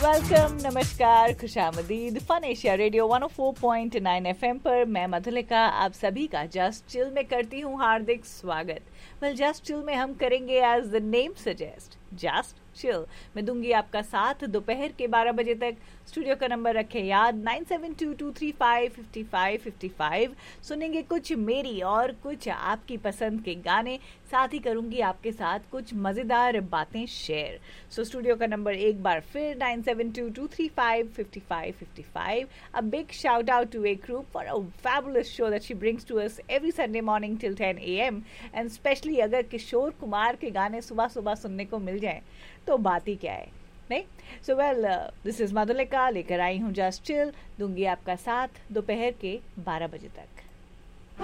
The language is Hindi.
वेलकम, नमस्कार, खुशामदीद। फन एशिया रेडियो 104.9 एफएम पर मैं मधुलिका आप सभी का जस्ट चिल में करती हूँ हार्दिक स्वागत। जस्ट चिल में हम करेंगे as the name suggest just chill. मैं दूंगी आपका साथ दोपहर के 12 बजे तक। स्टूडियो का नंबर रखें याद 9722355555। सुनेंगे कुछ मेरी और कुछ आपकी पसंद के गाने, साथ ही करूंगी आपके साथ कुछ मजेदार बातें शेयर। सो स्टूडियो का नंबर एक बार फिर 9722355555। A big shout out to A Group for a fabulous show that she brings to us every Sunday morning till 10 a.m. and especially अगर किशोर कुमार के गाने सुबह सुबह सुनने को मिल जाएं तो बात ही क्या है, नहीं? So well, this is Madhulika लेकर आई हूँ जस्ट चिल। दूंगी आपका साथ दोपहर के 12 बजे तक।